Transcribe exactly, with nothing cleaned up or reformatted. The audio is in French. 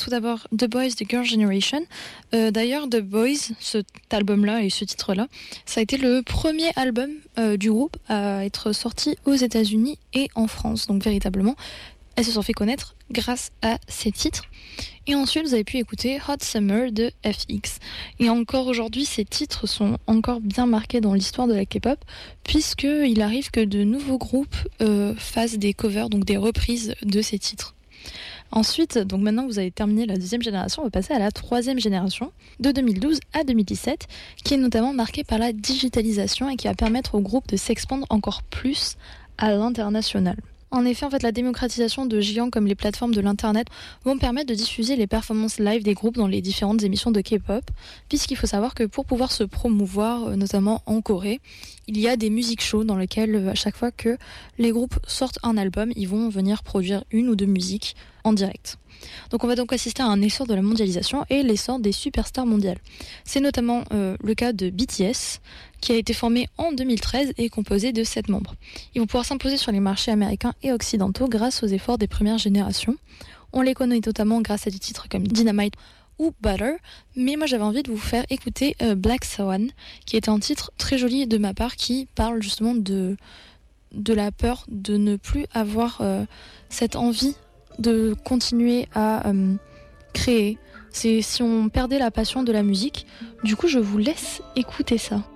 tout d'abord The Boys de Girl Generation. Euh, d'ailleurs, The Boys, cet album-là et ce titre-là, ça a été le premier album euh, du groupe à être sorti aux États-Unis et en France. Donc véritablement, elles se sont fait connaître grâce à ces titres. Et ensuite, vous avez pu écouter Hot Summer de F X. Et encore aujourd'hui, ces titres sont encore bien marqués dans l'histoire de la K-pop, puisqu'il arrive que de nouveaux groupes euh, fassent des covers, donc des reprises de ces titres. Ensuite, donc maintenant que vous avez terminé la deuxième génération, on va passer à la troisième génération, de deux mille douze à deux mille dix-sept, qui est notamment marquée par la digitalisation et qui va permettre aux groupes de s'expandre encore plus à l'international. En effet, en fait, la démocratisation de géants comme les plateformes de l'internet vont permettre de diffuser les performances live des groupes dans les différentes émissions de K-pop, puisqu'il faut savoir que pour pouvoir se promouvoir, notamment en Corée, il y a des music shows dans lesquels à chaque fois que les groupes sortent un album, ils vont venir produire une ou deux musiques en direct. Donc on va donc assister à un essor de la mondialisation et l'essor des superstars mondiales. C'est notamment euh, le cas de B T S, qui a été formé en deux mille treize et composé de sept membres. Ils vont pouvoir s'imposer sur les marchés américains et occidentaux grâce aux efforts des premières générations. On les connaît notamment grâce à des titres comme Dynamite ou Butter, mais moi j'avais envie de vous faire écouter euh, Black Swan, qui est un titre très joli de ma part qui parle justement de, de la peur de ne plus avoir euh, cette envie de continuer à euh, créer. C'est si on perdait la passion de la musique. Du coup, je vous laisse écouter ça.